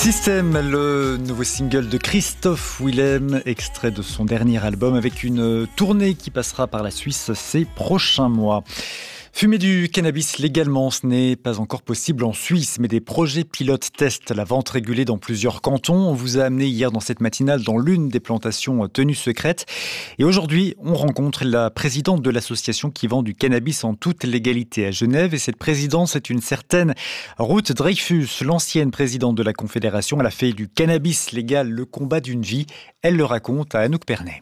Système, le nouveau single de Christophe Willem, extrait de son dernier album avec une tournée qui passera par la Suisse ces prochains mois. Fumer du cannabis légalement, ce n'est pas encore possible en Suisse, mais des projets pilotes testent la vente régulée dans plusieurs cantons. On vous a amené hier dans cette matinale dans l'une des plantations tenues secrètes. Et aujourd'hui, on rencontre la présidente de l'association qui vend du cannabis en toute légalité à Genève. Et cette présidente, c'est une certaine Ruth Dreyfus, l'ancienne présidente de la Confédération. Elle a fait du cannabis légal le combat d'une vie. Elle le raconte à Anouk Pernet.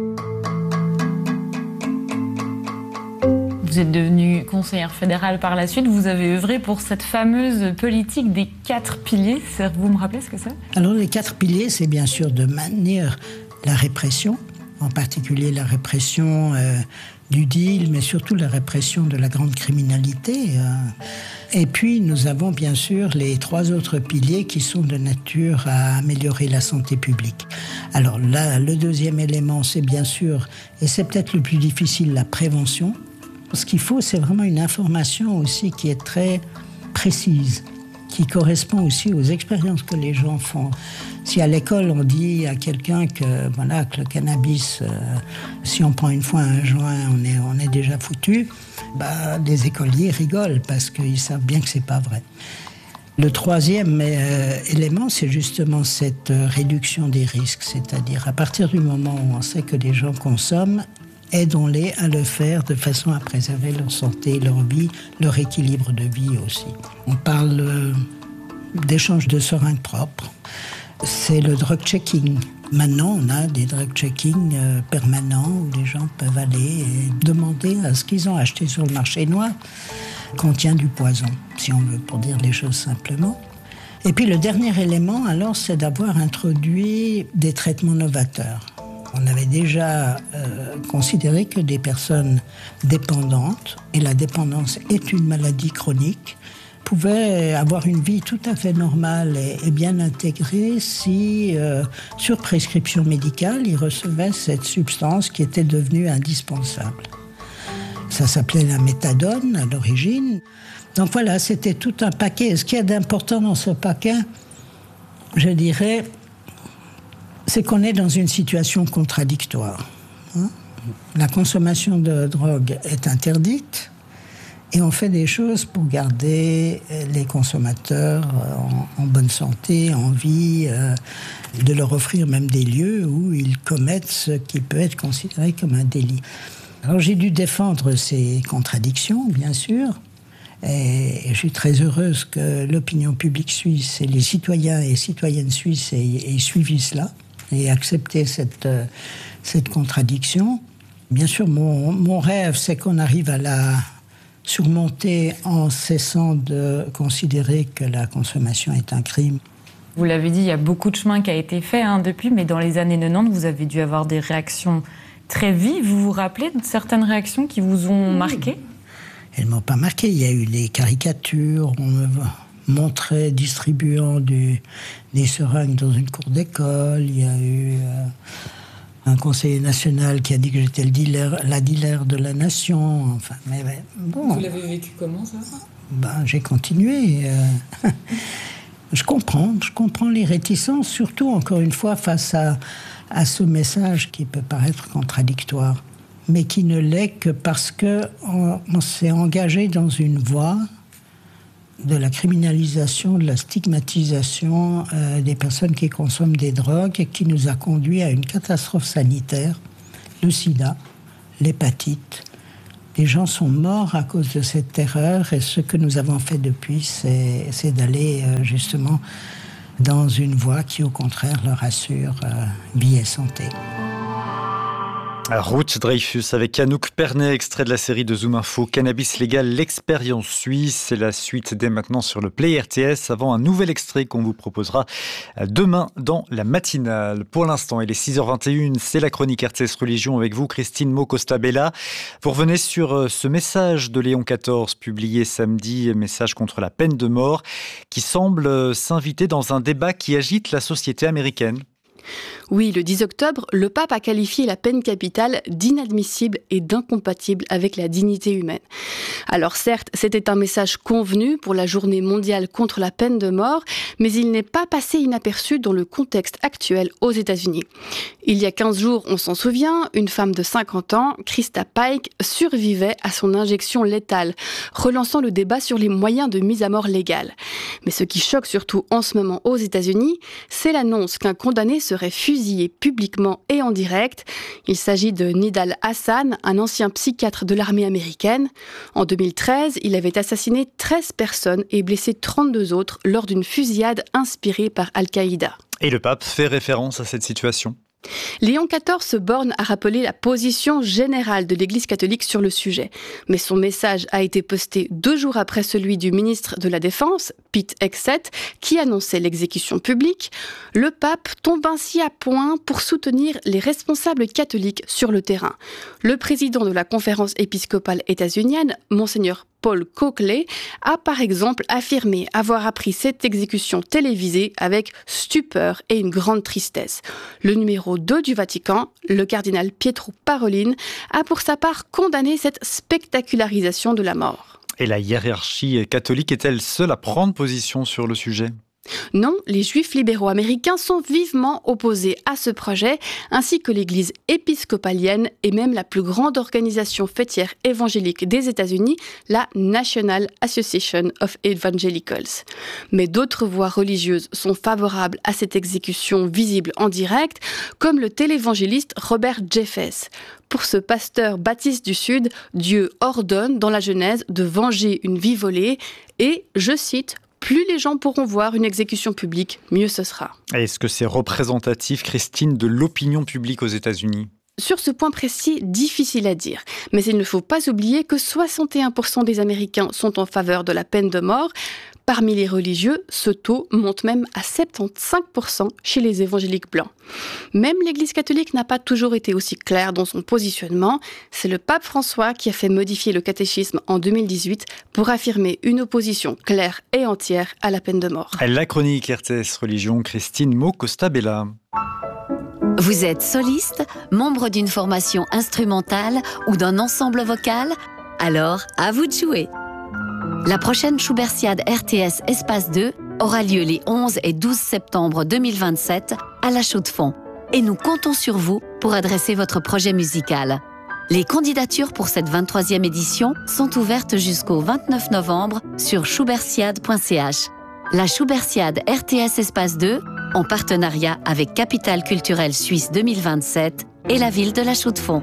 Vous êtes devenue conseillère fédérale par la suite. Vous avez œuvré pour cette fameuse politique des 4 piliers. Vous me rappelez ce que c'est ? Alors les 4 piliers, c'est bien sûr de maintenir la répression, en particulier la répression du deal, mais surtout la répression de la grande criminalité. Et puis nous avons bien sûr les 3 autres piliers qui sont de nature à améliorer la santé publique. Alors là, le deuxième élément, c'est bien sûr, et c'est peut-être le plus difficile, la prévention. Ce qu'il faut, c'est vraiment une information aussi qui est très précise, qui correspond aussi aux expériences que les gens font. Si à l'école, on dit à quelqu'un que le cannabis, si on prend une fois un joint, on est déjà foutu, les écoliers rigolent parce qu'ils savent bien que c'est pas vrai. Le troisième élément, c'est justement cette réduction des risques, c'est-à-dire à partir du moment où on sait que les gens consomment, aidons-les à le faire de façon à préserver leur santé, leur vie, leur équilibre de vie aussi. On parle d'échange de seringues propres. C'est le drug checking. Maintenant, on a des drug checking permanents où les gens peuvent aller et demander à ce qu'ils ont acheté sur le marché noir contient du poison, si on veut, pour dire les choses simplement. Et puis le dernier élément, alors, c'est d'avoir introduit des traitements novateurs. On avait déjà considéré que des personnes dépendantes, et la dépendance est une maladie chronique, pouvaient avoir une vie tout à fait normale et bien intégrée si, sur prescription médicale, ils recevaient cette substance qui était devenue indispensable. Ça s'appelait la méthadone à l'origine. Donc voilà, c'était tout un paquet. Ce qu'il y a d'important dans ce paquet, je dirais, c'est qu'on est dans une situation contradictoire. La consommation de drogue est interdite et on fait des choses pour garder les consommateurs en bonne santé, en vie, de leur offrir même des lieux où ils commettent ce qui peut être considéré comme un délit. Alors j'ai dû défendre ces contradictions, bien sûr, et je suis très heureuse que l'opinion publique suisse et les citoyens et citoyennes suisses aient suivi cela et accepter cette contradiction. Bien sûr, mon rêve, c'est qu'on arrive à la surmonter en cessant de considérer que la consommation est un crime. Vous l'avez dit, il y a beaucoup de chemin qui a été fait depuis, mais dans les années 90, vous avez dû avoir des réactions très vives. Vous vous rappelez de certaines réactions qui vous ont marqué ? Elles ne m'ont pas marqué. Il y a eu des caricatures, on me montrait distribuant des seringues dans une cour d'école. Il y a eu un conseiller national qui a dit que j'étais la dealer de la nation. Enfin, mais bon. Vous l'avez vécu comment, ça ? J'ai continué. Je comprends les réticences, surtout, encore une fois, face à ce message qui peut paraître contradictoire, mais qui ne l'est que parce qu'on s'est engagé dans une voie de la criminalisation, de la stigmatisation des personnes qui consomment des drogues et qui nous a conduit à une catastrophe sanitaire, le sida, l'hépatite. Les gens sont morts à cause de cette terreur et ce que nous avons fait depuis, c'est d'aller justement dans une voie qui, au contraire, leur assure vie et santé. Ruth Dreyfus avec Anouk Pernet, extrait de la série de Zoom Info, Cannabis légal, l'expérience suisse. C'est la suite dès maintenant sur le Play RTS, avant un nouvel extrait qu'on vous proposera demain dans la matinale. Pour l'instant, il est 6h21, c'est la chronique RTS Religion avec vous, Christine Mo-Costabella. Vous revenez sur ce message de Léon XIV, publié samedi, message contre la peine de mort, qui semble s'inviter dans un débat qui agite la société américaine. Oui, le 10 octobre, le pape a qualifié la peine capitale d'inadmissible et d'incompatible avec la dignité humaine. Alors certes, c'était un message convenu pour la journée mondiale contre la peine de mort, mais il n'est pas passé inaperçu dans le contexte actuel aux États-Unis. Il y a 15 jours, on s'en souvient, une femme de 50 ans, Krista Pike, survivait à son injection létale, relançant le débat sur les moyens de mise à mort légale. Mais ce qui choque surtout en ce moment aux États-Unis, c'est l'annonce qu'un condamné serait fusillé publiquement et en direct. Il s'agit de Nidal Hasan, un ancien psychiatre de l'armée américaine. En 2013, il avait assassiné 13 personnes et blessé 32 autres lors d'une fusillade inspirée par Al-Qaïda. Et le pape fait référence à cette situation. Léon XIV se borne à rappeler la position générale de l'Église catholique sur le sujet. Mais son message a été posté 2 jours après celui du ministre de la Défense, Pete Hegseth, qui annonçait l'exécution publique. Le pape tombe ainsi à point pour soutenir les responsables catholiques sur le terrain. Le président de la conférence épiscopale états-unienne, Monseigneur Paul Coakley, a par exemple affirmé avoir appris cette exécution télévisée avec stupeur et une grande tristesse. Le numéro 2 du Vatican, le cardinal Pietro Parolin, a pour sa part condamné cette spectacularisation de la mort. Et la hiérarchie catholique est-elle seule à prendre position sur le sujet ? Non, les juifs libéraux américains sont vivement opposés à ce projet, ainsi que l'église épiscopalienne et même la plus grande organisation fêtière évangélique des États-Unis, la National Association of Evangelicals. Mais d'autres voix religieuses sont favorables à cette exécution visible en direct, comme le télévangéliste Robert Jeffress. Pour ce pasteur baptiste du Sud, Dieu ordonne dans la Genèse de venger une vie volée et, je cite, « Plus les gens pourront voir une exécution publique, mieux ce sera. » Est-ce que c'est représentatif, Christine, de l'opinion publique aux États-Unis ? Sur ce point précis, difficile à dire. Mais il ne faut pas oublier que 61% des Américains sont en faveur de la peine de mort. Parmi les religieux, ce taux monte même à 75% chez les évangéliques blancs. Même l'Église catholique n'a pas toujours été aussi claire dans son positionnement. C'est le pape François qui a fait modifier le catéchisme en 2018 pour affirmer une opposition claire et entière à la peine de mort. La chronique RTS Religion, Christine Mo-Costabella. Vous êtes soliste, membre d'une formation instrumentale ou d'un ensemble vocal ? Alors, à vous de jouer. La prochaine Schubertiade RTS Espace 2 aura lieu les 11 et 12 septembre 2027 à La Chaux-de-Fonds. Et nous comptons sur vous pour adresser votre projet musical. Les candidatures pour cette 23e édition sont ouvertes jusqu'au 29 novembre sur schubertiade.ch. La Schubertiade RTS Espace 2, en partenariat avec Capitale Culturelle Suisse 2027 et la ville de La Chaux-de-Fonds.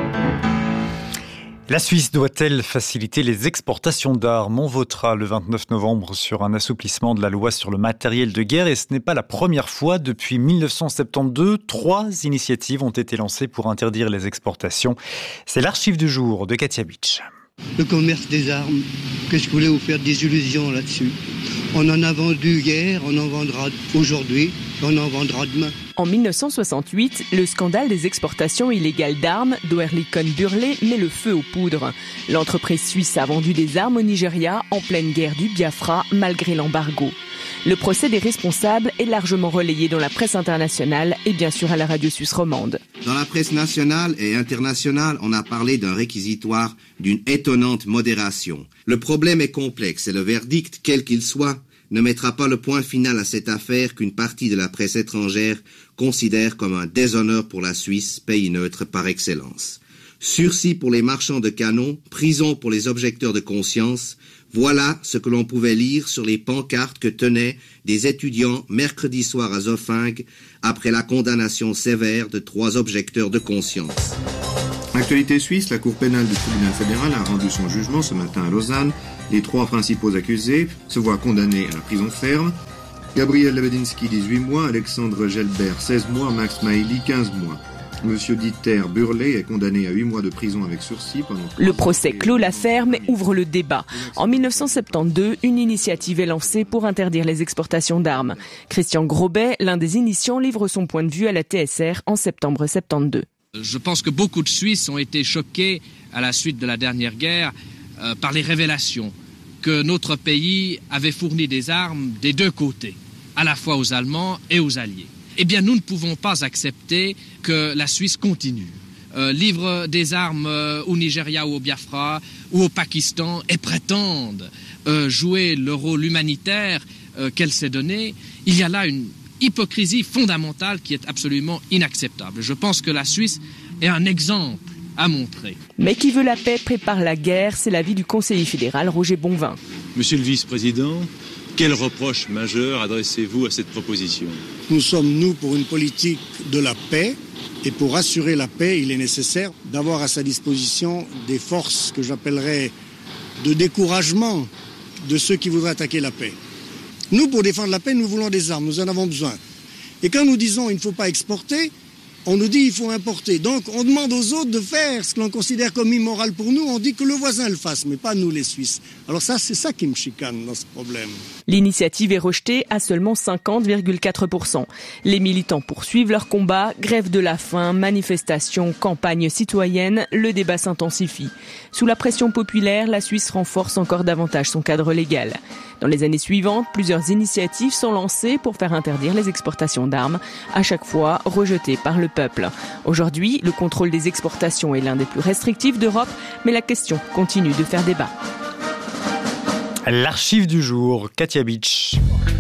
La Suisse doit-elle faciliter les exportations d'armes ? On votera le 29 novembre sur un assouplissement de la loi sur le matériel de guerre et ce n'est pas la première fois. Depuis 1972, 3 initiatives ont été lancées pour interdire les exportations. C'est l'archive du jour de Katia Beach. Le commerce des armes, que je voulais vous faire des illusions là-dessus. On en a vendu hier, on en vendra aujourd'hui, on en vendra demain. En 1968, le scandale des exportations illégales d'armes d'Oerlikon Burley met le feu aux poudres. L'entreprise suisse a vendu des armes au Nigeria en pleine guerre du Biafra malgré l'embargo. Le procès des responsables est largement relayé dans la presse internationale et bien sûr à la radio suisse romande. Dans la presse nationale et internationale, on a parlé d'un réquisitoire d'une étonnante modération. Le problème est complexe et le verdict, quel qu'il soit, ne mettra pas le point final à cette affaire qu'une partie de la presse étrangère considère comme un déshonneur pour la Suisse, pays neutre par excellence. Sursis pour les marchands de canons, prison pour les objecteurs de conscience, voilà ce que l'on pouvait lire sur les pancartes que tenaient des étudiants mercredi soir à Zofingue après la condamnation sévère de 3 objecteurs de conscience. Actualité suisse, la Cour pénale du tribunal fédéral a rendu son jugement ce matin à Lausanne. Les 3 principaux accusés se voient condamnés à la prison ferme. Gabriel Lebedinsky, 18 mois, Alexandre Gelbert, 16 mois, Max Maïli, 15 mois. Monsieur Dieter Burley est condamné à 8 mois de prison avec sursis pendant... Le procès clôt l'affaire mais ouvre le débat. En 1972, une initiative est lancée pour interdire les exportations d'armes. Christian Grobet, l'un des initiants, livre son point de vue à la TSR en septembre 72. Je pense que beaucoup de Suisses ont été choqués à la suite de la dernière guerre par les révélations que notre pays avait fourni des armes des 2 côtés, à la fois aux Allemands et aux Alliés. eh bien nous ne pouvons pas accepter que la Suisse continue. Livre des armes au Nigeria ou au Biafra ou au Pakistan et prétendent jouer le rôle humanitaire qu'elle s'est donné. Il y a là une hypocrisie fondamentale qui est absolument inacceptable. Je pense que la Suisse est un exemple à montrer. Mais qui veut la paix prépare la guerre, c'est l'avis du conseiller fédéral Roger Bonvin. Monsieur le vice-président, quel reproche majeur adressez-vous à cette proposition ? Nous sommes, nous, pour une politique de la paix. Et pour assurer la paix, il est nécessaire d'avoir à sa disposition des forces que j'appellerais de découragement de ceux qui voudraient attaquer la paix. Nous, pour défendre la paix, nous voulons des armes, nous en avons besoin. Et quand nous disons il ne faut pas exporter, on nous dit il faut importer. Donc on demande aux autres de faire ce que l'on considère comme immoral pour nous. On dit que le voisin le fasse, mais pas nous les Suisses. Alors ça, c'est ça qui me chicane dans ce problème. L'initiative est rejetée à seulement 50,4%. Les militants poursuivent leur combat, grève de la faim, manifestations, campagnes citoyennes, le débat s'intensifie. Sous la pression populaire, la Suisse renforce encore davantage son cadre légal. Dans les années suivantes, plusieurs initiatives sont lancées pour faire interdire les exportations d'armes, à chaque fois rejetées par le peuple. Aujourd'hui, le contrôle des exportations est l'un des plus restrictifs d'Europe, mais la question continue de faire débat. L'archive du jour, Katia Beach.